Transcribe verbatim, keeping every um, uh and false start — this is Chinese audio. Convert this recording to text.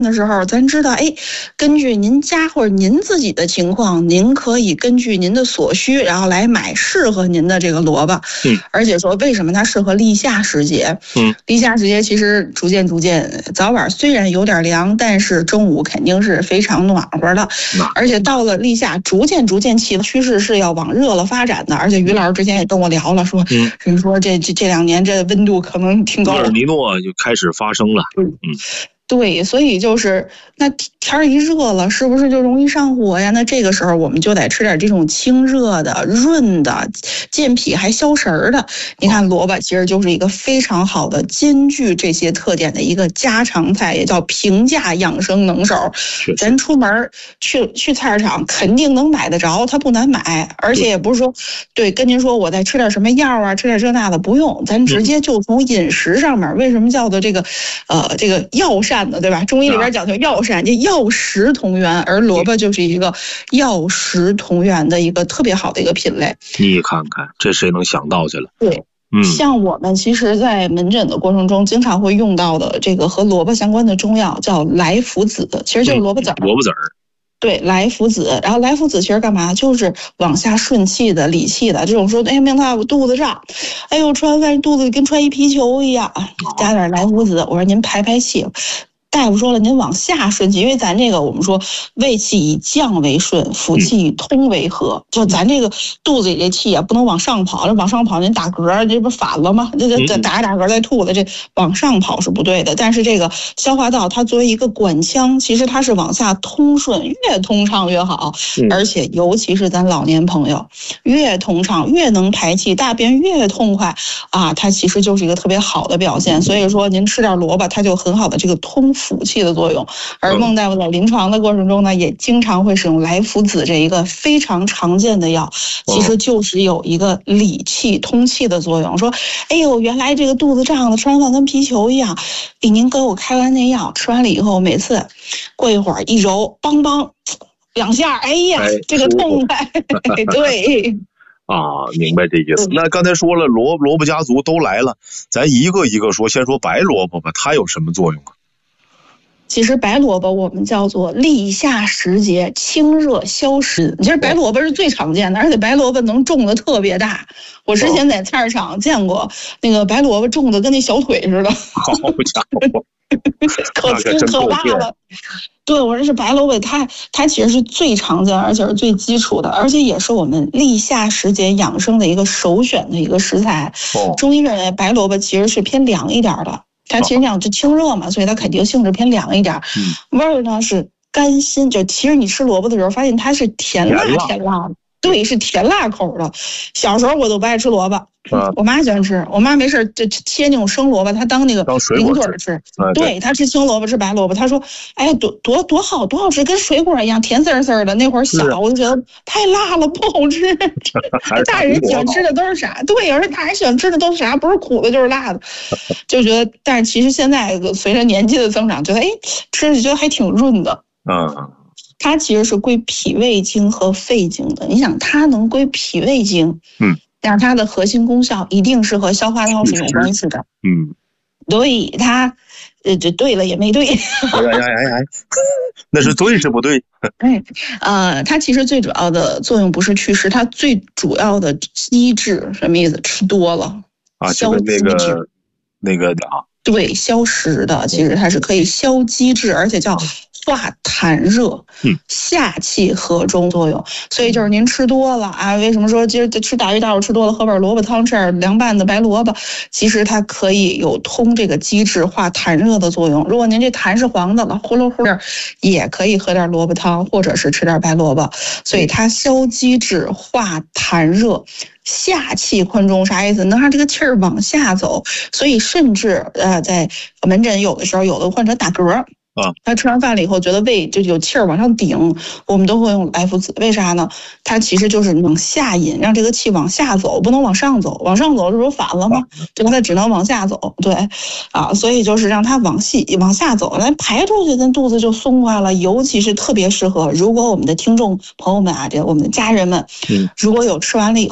的时候，咱知道，哎，根据您家或者您自己的情况，您可以根据您的所需，然后来买适合您的这个萝卜。 嗯， 而且说为什么它适合立夏时节？ 嗯， 立夏时节其实逐渐逐渐，早晚虽然有点凉，但是中午肯定是非常暖和的。而且到了立夏，逐渐逐渐气趋势是要往热了发展的。而且于老师之前也跟我聊了，说， 嗯， 人说这这这两年这温度可能挺高。 厄尔尼诺就开始发生了。嗯。嗯对，所以就是那天一热了，是不是就容易上火呀？那这个时候我们就得吃点这种清热的、润的、健脾还消食的。你看萝卜其实就是一个非常好的兼具这些特点的一个家常菜，也叫平价养生能手。咱出门去去菜市场肯定能买得着，它不难买，而且也不是说对跟您说我再吃点什么药啊，吃点这那的，不用，咱直接就从饮食上面。为什么叫做这个呃这个药膳？对吧？中医里边讲究药膳，这药食同源，而萝卜就是一个药食同源的一个特别好的一个品类。 你看看，这谁能想到去了？ 对， 嗯， 像我们其实，在门诊的过程中，经常会用到的这个和萝卜相关的中药叫莱菔子，其实就是萝卜籽儿。 萝卜籽儿。 对，莱菔子，然后莱菔子其实干嘛？就是往下顺气的、理气的。这种说，哎，明太我肚子胀，哎呦，吃完饭肚子跟揣一皮球一样，加点莱菔子，我说您排排气。大夫说了，您往下顺气，因为咱这个我们说胃气以降为顺，腑气以通为和。就咱这个肚子里这气啊，不能往上跑，这往上跑您打嗝，这不反了吗？这这打一打嗝再吐了，这往上跑是不对的。但是这个消化道它作为一个管腔，其实它是往下通顺，越通畅越好。而且尤其是咱老年朋友，越通畅越能排气，大便越痛快啊，它其实就是一个特别好的表现。所以说您吃点萝卜，它就很好的这个通腑气的作用。而孟大夫在临床的过程中呢，也经常会使用莱菔子这一个非常常见的药，其实就是有一个理气通气的作用。说，哎呦，原来这个肚子胀的，吃完饭跟皮球一样。给您给我开完那药，吃完了以后，每次过一会儿一揉，梆梆两下，哎呀，这个痛快，对。 啊，明白这意思。那刚才说了，萝萝卜家族都来了，咱一个一个说。先说白萝卜吧，它有什么作用啊？ 其实白萝卜我们叫做立夏时节清热消食。其实白萝卜是最常见的，而且白萝卜能种的特别大。我之前在菜市场见过那个白萝卜种的跟那小腿似的， 好家伙， 可粗可大了。对，我这是白萝卜，它它其实是最常见，而且是最基础的，而且也是我们立夏时节养生的一个首选的一个食材。 哦、 中医认为白萝卜其实是偏凉一点的。它其实讲是清热嘛，所以它肯定性质偏凉一点。 嗯， 味儿呢是甘辛，就其实你吃萝卜的时候，发现它是甜辣甜辣的，对，是甜辣口的。小时候我都不爱吃萝卜， 啊、 我妈喜欢吃，我妈没事就切那种生萝卜，她当那个零嘴吃。 啊、 对，她吃青萝卜吃白萝卜，她说，哎，多多多好，多好吃，跟水果一样甜丝丝的。那会儿小，我就觉得太辣了，不好吃。大人喜欢吃的都是啥？对，而且大人喜欢吃的都是啥？不是苦的就是辣的，就觉得。但是其实现在随着年纪的增长，觉得哎，吃着觉得还挺润的。 嗯。 它其实是归脾胃经和肺经的。你想，它能归脾胃经， 嗯， 那它的核心功效一定是和消化道是有关系的。 嗯， 所以它，呃，这对了也没对。 哎哎哎哎，那是对是不对？ 哎，呃，它其实最主要的作用不是祛湿，它最主要的机制什么意思？吃多了啊，消那个那个啊， 对，消食的，其实它是可以消积滞，而且叫化痰热， 嗯， 下气和中作用。所以就是您吃多了啊，为什么说今儿吃大鱼大肉吃多了，喝碗萝卜汤，吃点凉拌的白萝卜，其实它可以有通这个积滞、化痰热的作用。如果您这痰是黄的了，呼噜呼噜，也可以喝点萝卜汤，或者是吃点白萝卜。所以它消积滞、化痰热。下气宽中啥意思？能让这个气儿往下走，所以甚至呃，在门诊有的时候，有的患者打嗝。 啊， 他吃完饭了以后觉得胃就有气儿往上顶，我们都会用莱菔子。为啥呢？它其实就是能下引，让这个气往下走，不能往上走。往上走这不是反了吗？对吧？它只能往下走。对，啊，所以就是让它往细往下走，来排出去，咱肚子就松快了。尤其是特别适合，如果我们的听众朋友们啊，这我们的家人们，如果有吃完了以后。